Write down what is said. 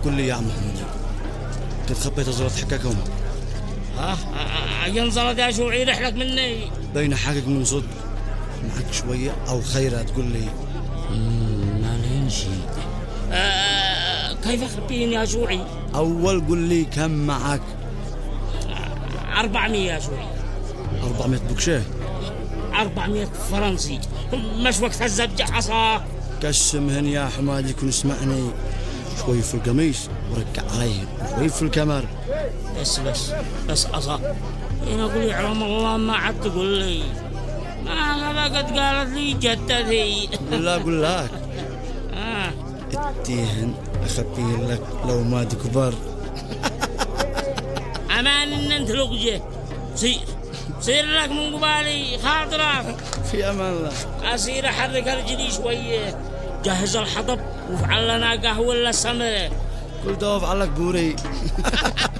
قل لي يا عم محمود، قد خبيت زرت حكاكم؟ ينزل يا شوعي رحلك مني بين حقك من صدق معك شوية أو خيرة تقول لي؟ ما لين شيء. كيف أخبيني يا شوعي؟ أول قل لي كم معك؟ 400 يا شوعي. 400 بوكشيه؟ 400 فرنسي. مش وقت الزبجة عصا. قسمهن يا حماد يكون اسمعني، شوي في القميص وركع عليه، شوي في الكمر. بس عصا. أنا أقول يعلم الله ما عاد تقول لي، ما هذا قد قالت لي جدتي. لا أقول لك اتيهن أخبيه لك لو ما تكبر. أمان إن أنت لقجة. سير لك من قبالي خاطرك. في أمان الله. أسير أحرك رجلي شوية، جهز الحطب وفعل لنا قهوة للسماء. كل دوف عليك بوري.